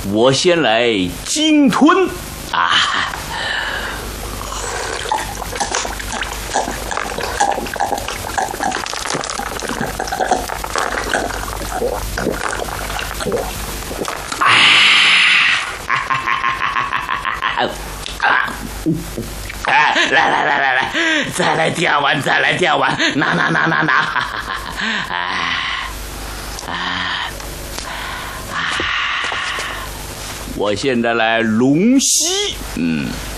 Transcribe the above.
我先来鲸吞啊！来，再来第二碗，拿！我现在来龙吸，